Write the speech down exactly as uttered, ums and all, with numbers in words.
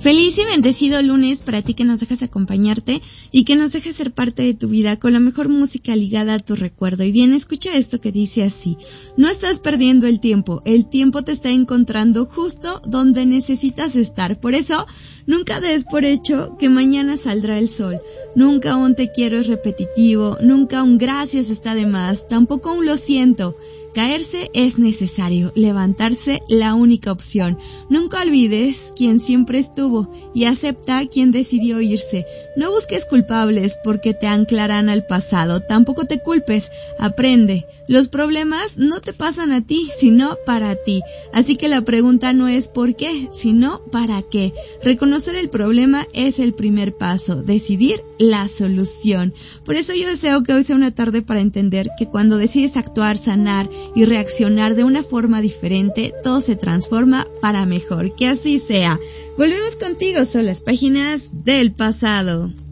Feliz y bendecido lunes para ti que nos dejas acompañarte y que nos dejas ser parte de tu vida con la mejor música ligada a tu recuerdo. Y bien, escucha esto que dice así: no estás perdiendo el tiempo, el tiempo te está encontrando justo donde necesitas estar. Por eso, nunca des por hecho que mañana saldrá el sol. Nunca un te quiero es repetitivo, nunca un gracias está de más, tampoco un lo siento. Caerse es necesario, levantarse la única opción. Nunca olvides quien siempre estuvo y acepta quien decidió irse. No busques culpables porque te anclarán al pasado. Tampoco te culpes, aprende. Los problemas no te pasan a ti, sino para ti. Así que la pregunta no es por qué, sino para qué. Reconocer el problema es el primer paso, decidir la solución. Por eso yo deseo que hoy sea una tarde para entender que cuando decides actuar, sanar y reaccionar de una forma diferente, todo se transforma para mejor. Que así sea. Volvemos contigo, son las páginas del pasado.